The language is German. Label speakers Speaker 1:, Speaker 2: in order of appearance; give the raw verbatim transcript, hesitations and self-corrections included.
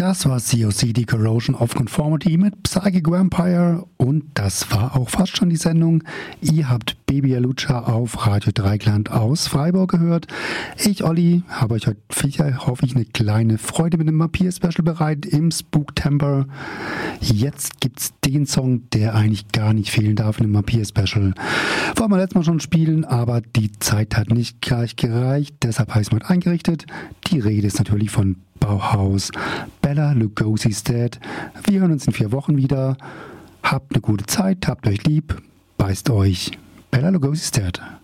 Speaker 1: Das war C O C, die Corrosion of Conformity mit Psychic Vampire, und das war auch fast schon die Sendung. Ihr habt Baby Alucha auf Radio Dreikland aus Freiburg gehört. Ich, Olli, habe euch heute, hoffe ich, eine kleine Freude mit dem Vampir-Special bereit im Spooktember. Jetzt gibt's den Song, der eigentlich gar nicht fehlen darf in dem Vampir-Special. Wollen wir letztes Mal schon spielen, aber die Zeit hat nicht gleich gereicht, deshalb habe ich es mal eingerichtet. Die Rede ist natürlich von Bauhaus, Bela Lugosi's Dead. Wir hören uns in vier Wochen wieder. Habt eine gute Zeit, habt euch lieb, beißt euch. Bela Lugosi's Dead.